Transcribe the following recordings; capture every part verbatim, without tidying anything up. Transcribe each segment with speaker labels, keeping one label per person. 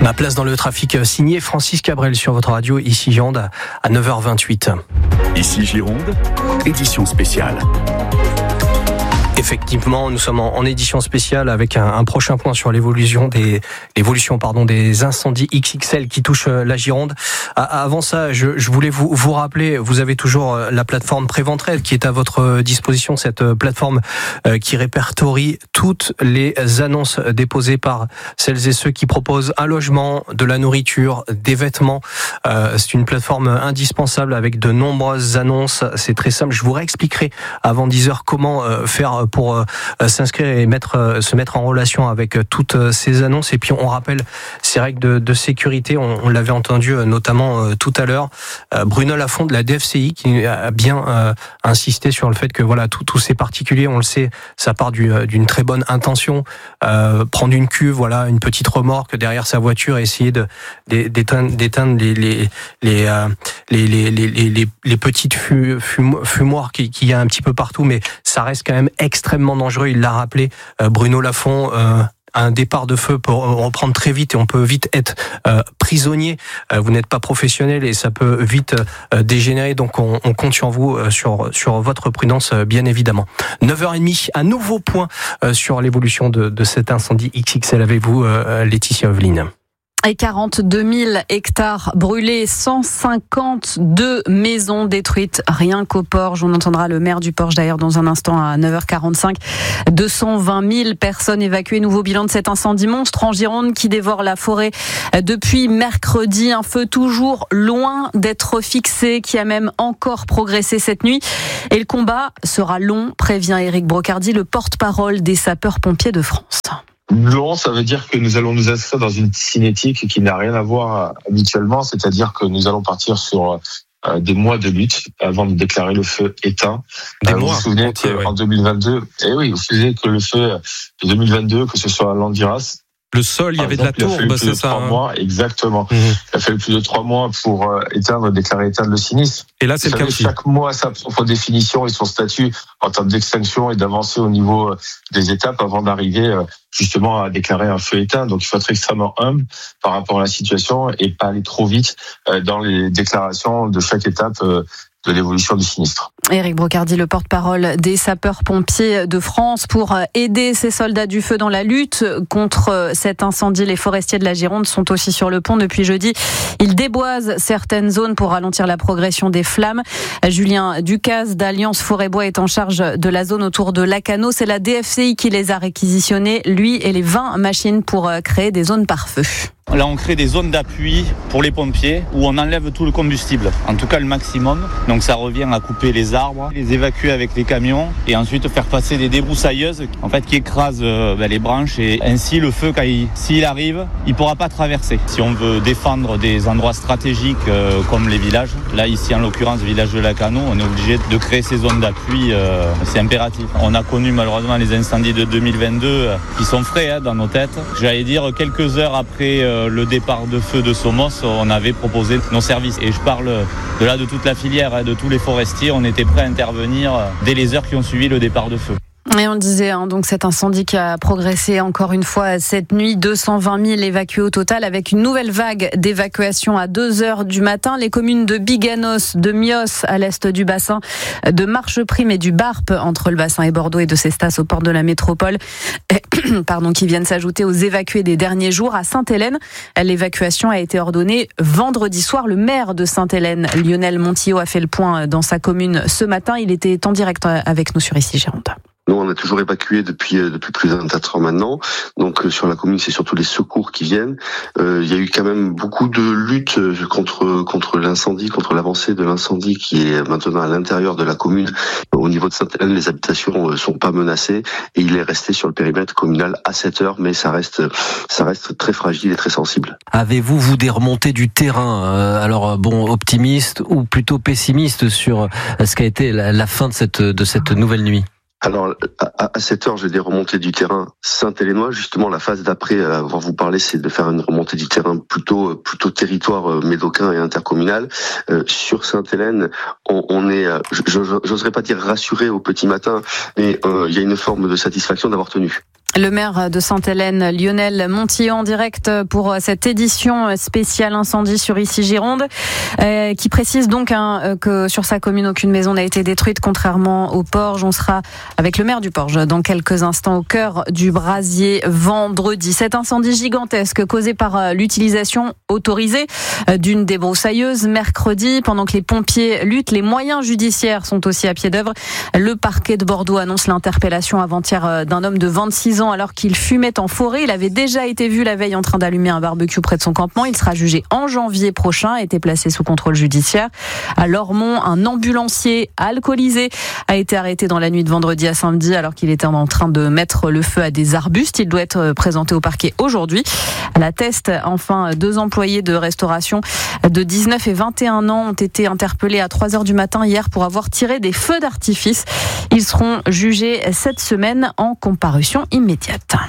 Speaker 1: Ma place dans le trafic, signé Francis Cabrel sur votre radio, ici Gironde à neuf heures vingt-huit.
Speaker 2: Ici Gironde, édition spéciale.
Speaker 1: Effectivement, nous sommes en, en édition spéciale avec un, un prochain point sur l'évolution des l'évolution pardon des incendies X X L qui touchent la Gironde. À, avant ça, je, je voulais vous vous rappeler, vous avez toujours la plateforme Préventraide qui est à votre disposition, cette plateforme euh, qui répertorie toutes les annonces déposées par celles et ceux qui proposent un logement, de la nourriture, des vêtements. Euh, c'est une plateforme indispensable avec de nombreuses annonces. C'est très simple. Je vous réexpliquerai avant dix heures comment euh, faire pour euh, s'inscrire et mettre, euh, se mettre en relation avec euh, toutes euh, ces annonces. Et puis on rappelle ces règles de, de sécurité. On, on l'avait entendu euh, notamment euh, tout à l'heure. Euh, Bruno Lafont de la D F C I qui a bien euh, insisté sur le fait que voilà, tous ces particuliers, on le sait, ça part du, d'une très bonne intention. Euh, prendre une cuve, voilà, une petite remorque derrière sa voiture, et essayer de d'éteindre, d'éteindre les les les, euh, les, les, les, les, les petites fu, fum, fumoirs qu'il qui y a un petit peu partout, mais ça reste quand même extrêmement dangereux. Il l'a rappelé, euh, Bruno Lafont. Euh, Un départ de feu peut reprendre très vite et on peut vite être euh, prisonnier. Euh, vous n'êtes pas professionnel et ça peut vite euh, dégénérer. Donc on, on compte sur vous, euh, sur sur votre prudence, euh, bien évidemment. neuf heures trente, un nouveau point euh, sur l'évolution de, de cet incendie X X L avec vous, euh, Laetitia Oveline.
Speaker 3: Et quarante-deux mille hectares brûlés, cent cinquante-deux maisons détruites, rien qu'au Porge. On entendra le maire du Porge d'ailleurs dans un instant à neuf heures quarante-cinq. deux cent vingt mille personnes évacuées. Nouveau bilan de cet incendie monstre en Gironde qui dévore la forêt depuis mercredi. Un feu toujours loin d'être fixé, qui a même encore progressé cette nuit. Et le combat sera long, prévient Éric Brocardi, le porte-parole des sapeurs-pompiers de France.
Speaker 4: Long, ça veut dire que nous allons nous inscrire dans une cinétique qui n'a rien à voir habituellement, c'est-à-dire que nous allons partir sur euh, des mois de lutte avant de déclarer le feu éteint.
Speaker 1: Des
Speaker 4: euh,
Speaker 1: mois.
Speaker 4: Vous vous souvenez
Speaker 1: entier,
Speaker 4: qu'en
Speaker 1: ouais.
Speaker 4: deux mille vingt-deux, eh oui, vous vous souvenez que le feu de deux mille vingt-deux, que ce soit à Landiras,
Speaker 1: Le sol, il y avait
Speaker 4: exemple,
Speaker 1: de la tourbe, c'est ça.
Speaker 4: Trois
Speaker 1: hein.
Speaker 4: mois, exactement.
Speaker 1: Mmh.
Speaker 4: Il a fallu plus de trois mois pour euh, éteindre, déclarer éteindre le sinistre.
Speaker 1: Et là, c'est
Speaker 4: Vous
Speaker 1: le cas
Speaker 4: savez,
Speaker 1: aussi.
Speaker 4: chaque mois a sa propre définition et son statut en termes d'extinction et d'avancer au niveau des étapes avant d'arriver justement à déclarer un feu éteint. Donc il faut être extrêmement humble par rapport à la situation et pas aller trop vite dans les déclarations de chaque étape de l'évolution du sinistre.
Speaker 3: Éric Brocardi, le porte-parole des sapeurs-pompiers de France, pour aider ces soldats du feu dans la lutte contre cet incendie. Les forestiers de la Gironde sont aussi sur le pont depuis jeudi. Ils déboisent certaines zones pour ralentir la progression des flammes. Julien Ducasse d'Alliance Forêt-Bois est en charge de la zone autour de Lacanau. C'est la D F C I qui les a réquisitionnées, lui et les vingt machines pour créer des zones par feu.
Speaker 5: Là, on crée des zones d'appui pour les pompiers où on enlève tout le combustible, en tout cas le maximum. Donc ça revient à couper les arbres, les évacuer avec les camions et ensuite faire passer des débroussailleuses en fait, qui écrasent euh, ben, les branches. Et ainsi, le feu, quand il, s'il arrive, il ne pourra pas traverser. Si on veut défendre des endroits stratégiques euh, comme les villages, là ici en l'occurrence, le village de Lacanau, on est obligé de créer ces zones d'appui. Euh, c'est impératif. On a connu malheureusement les incendies de deux mille vingt-deux euh, qui sont frais hein, dans nos têtes. J'allais dire quelques heures après euh, le départ de feu de Somos, on avait proposé nos services. Et je parle de là de toute la filière, de tous les forestiers. On était prêts à intervenir dès les heures qui ont suivi le départ de feu.
Speaker 3: Et on disait hein, donc cet incendie qui a progressé encore une fois cette nuit, deux cent vingt mille évacués au total, avec une nouvelle vague d'évacuation à deux heures du matin. Les communes de Biganos, de Mios à l'est du bassin, de Marcheprime et du Barp entre le bassin et Bordeaux et de Cestas au port de la métropole, pardon, qui viennent s'ajouter aux évacués des derniers jours. À Sainte-Hélène, l'évacuation a été ordonnée vendredi soir. Le maire de Sainte-Hélène, Lionel Montillot, a fait le point dans sa commune ce matin. Il était en direct avec nous sur Ici Gironde.
Speaker 6: Nous, on a toujours évacué depuis depuis plus de vingt-quatre heures maintenant. Donc euh, sur la commune, c'est surtout les secours qui viennent. Euh, il y a eu quand même beaucoup de luttes contre contre l'incendie, contre l'avancée de l'incendie qui est maintenant à l'intérieur de la commune. Au niveau de Sainte-Hélène, les habitations euh, sont pas menacées et il est resté sur le périmètre communal à sept heures, mais ça reste ça reste très fragile et très sensible.
Speaker 7: Avez-vous vous des remontées du terrain euh, alors bon, optimiste ou plutôt pessimiste sur ce qu'a été la, la fin de cette de cette nouvelle nuit?
Speaker 6: Alors, à sept heures, j'ai des remontées du terrain Saint-Hélénois. Justement, la phase d'après, à avoir vous parlé, c'est de faire une remontée du terrain plutôt plutôt territoire médocain et intercommunal. Euh, sur Sainte-Hélène, on, on est, j'oserais pas dire rassuré au petit matin, mais euh, il y a une forme de satisfaction d'avoir tenu.
Speaker 3: Le maire de Sainte-Hélène, Lionel Montillon, en direct pour cette édition spéciale incendie sur Ici Gironde, euh, qui précise donc hein, que sur sa commune, aucune maison n'a été détruite, contrairement au Porge. On sera avec le maire du Porge dans quelques instants au cœur du brasier vendredi. Cet incendie gigantesque causé par l'utilisation autorisée d'une débroussailleuse mercredi, pendant que les pompiers luttent, les moyens judiciaires sont aussi à pied d'œuvre. Le parquet de Bordeaux annonce l'interpellation avant-hier d'un homme de vingt-six ans alors qu'il fumait en forêt. Il avait déjà été vu la veille en train d'allumer un barbecue près de son campement. Il sera jugé en janvier prochain, a été placé sous contrôle judiciaire. À Lormont, un ambulancier alcoolisé a été arrêté dans la nuit de vendredi à samedi alors qu'il était en train de mettre le feu à des arbustes. Il doit être présenté au parquet aujourd'hui. À la Teste, enfin, deux employés de restauration de dix-neuf et vingt et un ans ont été interpellés à trois heures du matin hier pour avoir tiré des feux d'artifice. Ils seront jugés cette semaine en comparution immédiate.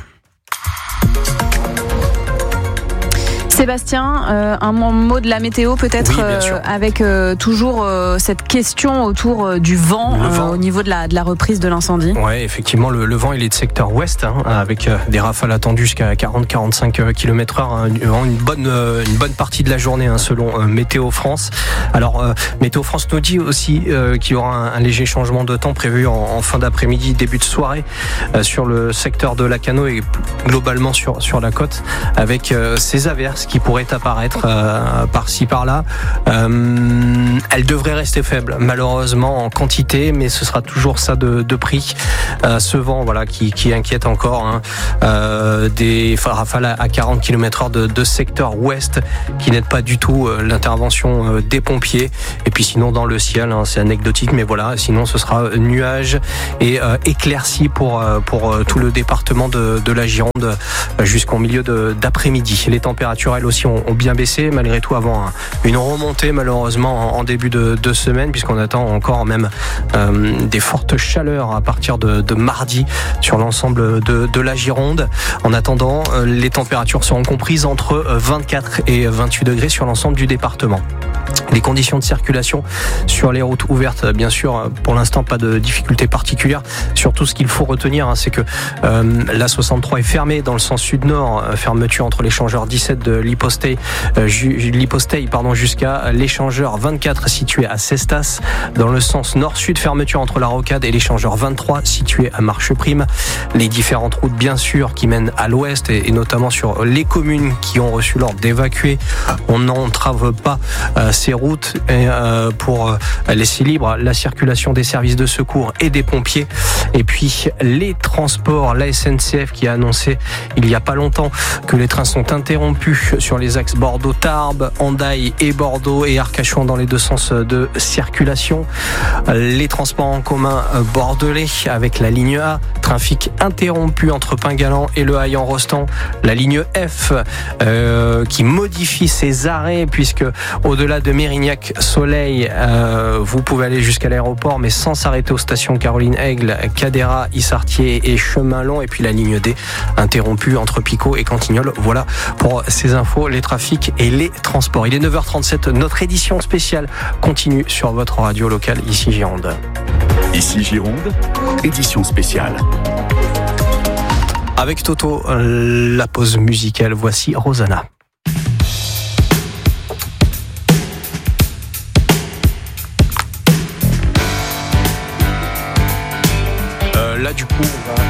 Speaker 3: Sébastien, euh, un mot de la météo peut-être,
Speaker 1: oui,
Speaker 3: euh, avec euh, toujours euh, cette question autour euh, du vent, vent. Euh, au niveau de la, de la reprise de l'incendie.
Speaker 1: Ouais, effectivement, le, le vent il est de secteur ouest, hein, avec euh, des rafales attendues jusqu'à quarante à quarante-cinq kilomètres heure, hein, une bonne euh, une bonne partie de la journée, hein, selon euh, Météo France. Alors euh, Météo France nous dit aussi euh, qu'il y aura un, un léger changement de temps prévu en, en fin d'après-midi, début de soirée, euh, sur le secteur de Lacanau et globalement sur sur la côte, avec euh, ces averses qui pourraient apparaître euh, par-ci par-là. Euh, elles devraient rester faibles, malheureusement en quantité, mais ce sera toujours ça de, de prix. Euh, ce vent, voilà, qui, qui inquiète encore, hein. euh, des rafales à quarante kilomètres heure de, de secteur ouest qui n'aident pas du tout euh, l'intervention euh, des pompiers. Et puis sinon dans le ciel, hein, c'est anecdotique, mais voilà. Sinon ce sera nuages et euh, éclaircies pour euh, pour euh, tout le département de, de la Gironde euh, jusqu'au milieu de, d'après-midi. Les températures elles aussi ont, ont bien baissé, malgré tout avant un, une remontée malheureusement en, en début de, de semaine, puisqu'on attend encore même euh, des fortes chaleurs à partir de, de mardi sur l'ensemble de, de la Gironde. En attendant, euh, les températures seront comprises entre vingt-quatre et vingt-huit degrés sur l'ensemble du département. Les conditions de circulation sur les routes ouvertes, bien sûr, pour l'instant pas de difficultés particulières. Surtout ce qu'il faut retenir, hein, c'est que euh, l'A soixante-trois est fermée dans le sens sud-nord, fermeture entre l'échangeur dix-sept de l'Hyposteil, euh, l'Hyposteil pardon, jusqu'à l'échangeur vingt-quatre situé à Cestas. Dans le sens nord-sud, fermeture entre la Rocade et l'échangeur vingt-trois situé à Marcheprime. Les différentes routes, bien sûr, qui mènent à l'ouest et, et notamment sur les communes qui ont reçu l'ordre d'évacuer. On n'entrave pas euh, ces routes et, euh, pour euh, laisser libre la circulation des services de secours et des pompiers. Et puis les transports, la S N C F qui a annoncé il y a pas longtemps que les trains sont interrompus sur les axes Bordeaux-Tarbes, Hendaye et Bordeaux et Arcachon dans les deux sens de circulation. Les transports en commun bordelais avec la ligne A, trafic interrompu entre Pingalan et Le Haillan-Rostand. La ligne F euh, qui modifie ses arrêts puisque au-delà de Mérignac-Soleil, euh, vous pouvez aller jusqu'à l'aéroport mais sans s'arrêter aux stations Caroline-Aigle, Cadéra, Issartier et Chemin-Long. Et puis la ligne D interrompue entre Picot et Cantignoles. Voilà pour ces infos, les trafics et les transports. Il est neuf heures trente-sept, notre édition spéciale continue sur votre radio locale Ici Gironde.
Speaker 2: Ici Gironde, édition spéciale.
Speaker 1: Avec Toto, la pause musicale, voici Rosanna. Euh, là du coup, on va